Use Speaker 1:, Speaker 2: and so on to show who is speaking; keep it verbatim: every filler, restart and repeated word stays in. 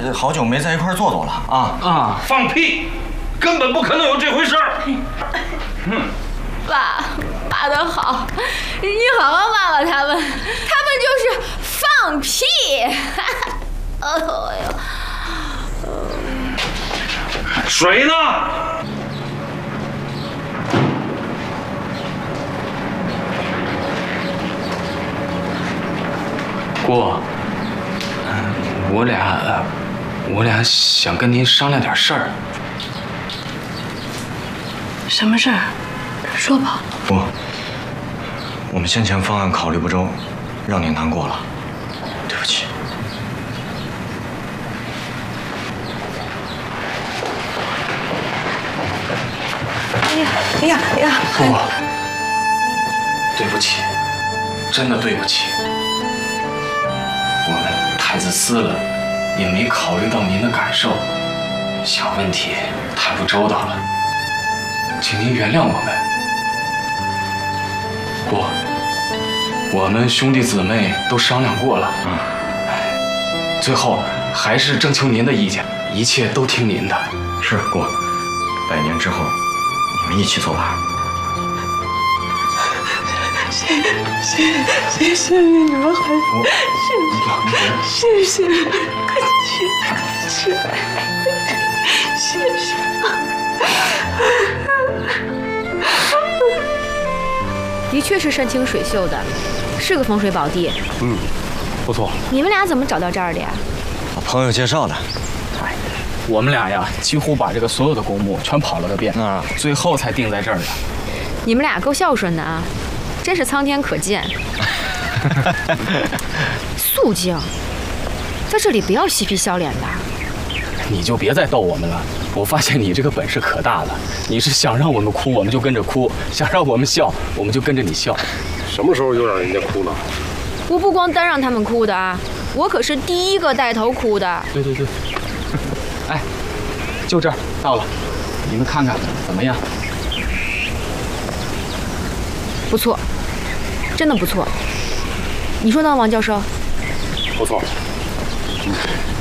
Speaker 1: 好久没在一块坐坐了啊
Speaker 2: 啊！放屁，根本不可能有这回事儿。
Speaker 3: 嗯，爸，爸的好，你好好骂骂他们，他们就是放屁。哎呦哎呦，
Speaker 2: 水呢？
Speaker 4: 姑，我俩，我俩想跟您商量点事儿。
Speaker 5: 什么事儿？说吧。
Speaker 1: 不，我们先前方案考虑不周，让您难过了，对不起。
Speaker 5: 哎呀，哎呀，哎呀！
Speaker 4: 姑，对不起，真的对不起。我们太自私了，也没考虑到您的感受，想问题太不周到了，请您原谅我们。不，我们兄弟姊妹都商量过了，嗯，最后还是征求您的意见，一切都听您的。
Speaker 1: 是姑，百年之后，你们一起作罢。
Speaker 5: 谢谢谢谢你们孩子，谢谢谢谢，快去快去，谢谢。
Speaker 3: 的确是山清水秀的，是个风水宝地。
Speaker 4: 嗯，不错。
Speaker 3: 你们俩怎么找到这儿的呀？
Speaker 1: 我朋友介绍的。
Speaker 4: 哎，我们俩呀，几乎把这个所有的公墓全跑了个遍啊，最后才定在这儿的。
Speaker 3: 你们俩够孝顺的啊！真是苍天可见。肃静，在这里不要嬉皮笑脸的。
Speaker 4: 你就别再逗我们了，我发现你这个本事可大了。你是想让我们哭，我们就跟着哭；想让我们笑，我们就跟着你笑。
Speaker 2: 什么时候又让人家哭了？
Speaker 3: 我不光单让他们哭的啊，我可是第一个带头哭的。
Speaker 4: 对对对。哎，就这儿到了，你们看看怎么样？
Speaker 3: 不错，真的不错。你说呢，王教授？
Speaker 2: 不错。嗯